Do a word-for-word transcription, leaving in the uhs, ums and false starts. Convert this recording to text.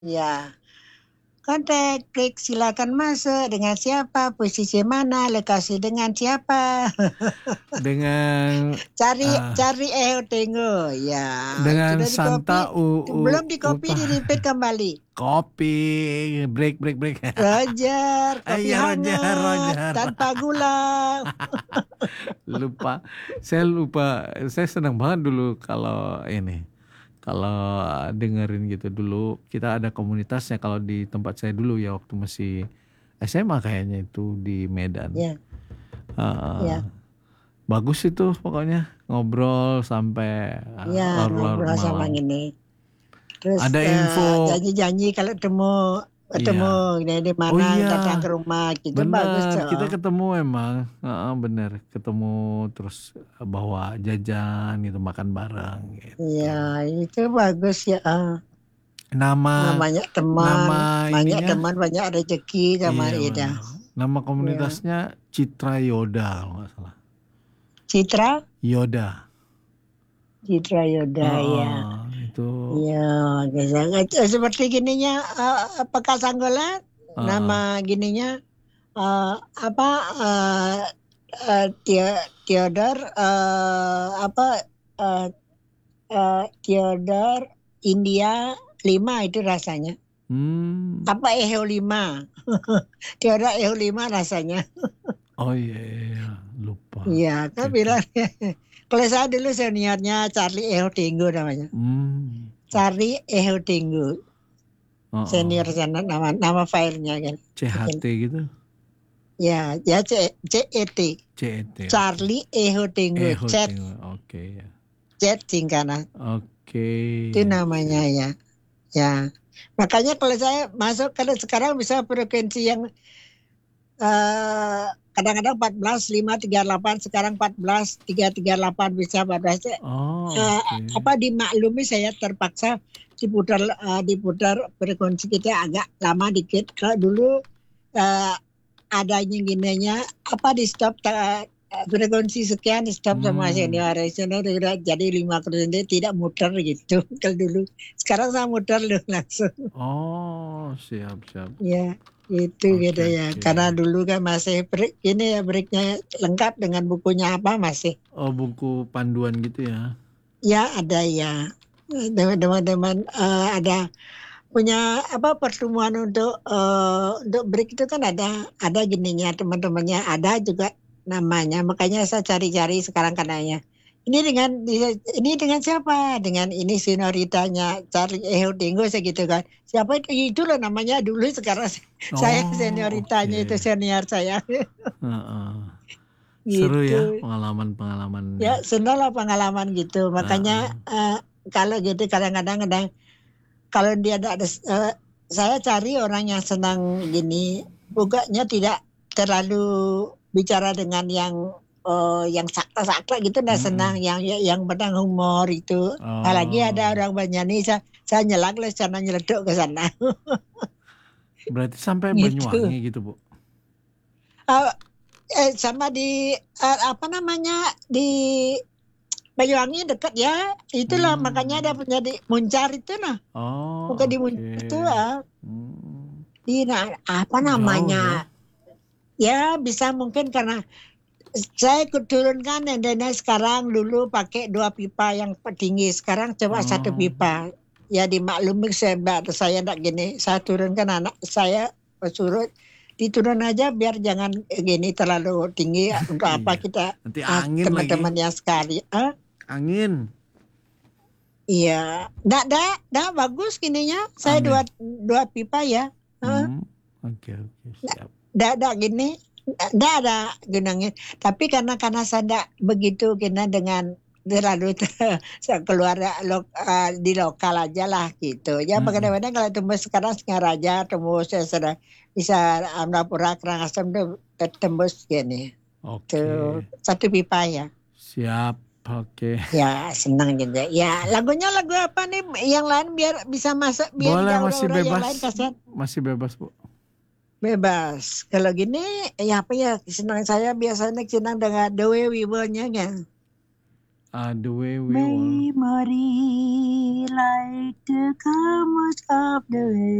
Ya. Kontak, klik silakan masuk, dengan siapa, posisi mana, lokasi dengan siapa. Dengan Cari uh, cari eh tengok. Ya, dengan sudah di copy, Santa U, U belum di copy, Uta. di repeat kembali. Kopi, break break break. Roger, kopi Iya, Roger, hangat Roger. tanpa gula. Lupa. Saya lupa. Saya senang banget dulu kalau ini. Kalau dengerin gitu dulu, kita ada komunitasnya kalau di tempat saya dulu ya waktu masih S M A kayaknya itu di Medan. Ya, Uh, ya, bagus itu pokoknya ngobrol sampai uh, ya, larut-larut ngobrol sama malam. gini. Terus Ada uh, info. janji-janji kalau temu ketemu Iya. di, di Oh mana iya. datang ke rumah gitu bagus Bener, kita tuh. ketemu emang, uh, bener ketemu terus bawa jajan gitu makan bareng gitu. Iya, itu bagus ya. Nama Nah, banyak teman, nama banyak ininya, teman, banyak rezeki sama iya Ida. benar. Nama Ya. komunitasnya Citra Yoda kalau nggak salah. Citra, Yoda. Citra Yoda Uh, ya. uh, itu. Ya, bisa. Seperti gininya uh, Peka Sanggola, Uh, uh. nama gininya uh, apa uh, uh, Theodor uh, apa uh, uh, Theodor India lima itu rasanya. Hmm. Apa Eho lima? Theodor Eho lima rasanya. Oh iya, iya, lupa. Iya, kan Gitu. bilang. Kalau saya dulu seniornya Charlie Ehudingo namanya. Hmm. Charlie Ehudingo. Uh, uh. Senior sana nama nama filenya kan. C H T gitu. Ya, ya C C E T. C E T. Charlie Ehudingo. Chat. Oke ya. Chat singkatan. Oke. Itu namanya ya. Ya. Makanya kalau saya masuk kalau sekarang bisa frekuensi yang uh, kadang-kadang empat belas lima tiga delapan, sekarang empat belas tiga tiga delapan bisa empat belas. Oh, uh, okay. Apa dimaklumi saya terpaksa diputar uh, diputar frekuensi kita agak lama dikit. Kalau dulu uh, adanya gininya apa di stop uh, frekuensi sekian di stop hmm. sama senior senior jadi lima frekuensi tidak muter gitu kalau dulu. Sekarang saya muter loh langsung. Oh, siap siap. Ya. Itu okay, gitu ya, okay. Karena dulu kan masih break, ini ya breaknya lengkap dengan bukunya apa masih. Oh, buku panduan gitu ya? Ya ada ya, teman-teman uh, ada punya apa pertemuan untuk uh, untuk break itu kan ada ada gininya teman-temannya ada juga namanya, makanya saya cari-cari sekarang kananya. Ini dengan ini dengan siapa? Dengan ini senioritasnya Charlie Ehudingo segitu kan. Siapa itu? Itu loh namanya dulu, sekarang oh, saya senioritasnya okay. Itu senior saya. Uh-uh. Seru gitu. Ya pengalaman-pengalaman. Ya senang lah pengalaman gitu. Makanya uh-uh. uh, kalau gitu kadang-kadang kadang kalau dia ada uh, saya cari orang yang senang gini, bukannya tidak terlalu bicara dengan yang Oh, yang sakta-sakta gitu udah mm-hmm. senang, yang yang pedang humor itu. Oh. Apalagi ada orang Banyuwangi, saya, saya nyelak lah sana nyeleduk ke sana. Berarti sampai gitu. Banyuwangi gitu, Bu? Uh, eh, sama di uh, apa namanya di Banyuwangi dekat ya. Itulah hmm. makanya ada punya di Muncar itu nah. Oh. Bukan okay. Di Muncar itu ah. Hmm. Di nah, apa namanya? Jauh, ya? Ya bisa mungkin karena saya turunkan dan sekarang dulu pakai dua pipa yang tinggi, sekarang coba oh. satu pipa. Ya dimaklumi saya saya enggak gini, saya turunkan anak saya suruh diturun aja biar jangan gini terlalu tinggi untuk apa kita nanti angin teman-teman yang sekali. Ah? Angin. Iya, enggak enggak, enggak bagus gininya. Saya dua dua pipa ya. Hmm. Oke okay, oke okay, siap. Enggak enggak gini. Enggak ada gunanya, tapi karena karena saya enggak begitu kena dengan terlalu keluar lo, uh, di lokal aja lah gitu. Ya hmm. Kadang-kadang kalau tembus sekarang Singaraja, tembus ya sudah bisa Amrapura, Karangasem tuh tembus gini. Oke. Okay. Satu pipa ya. Siap. Oke. Okay. Ya senang juga. Ya lagunya lagu apa nih? Yang lain biar bisa masuk biar boleh masih bebas. Yang lain kasihan. Masih bebas Bu. Bebas. Kalau gini, ya apa ya, senang saya biasanya senang dengan The Way We Were-nya. uh, the way we all Memory like the comers of the way.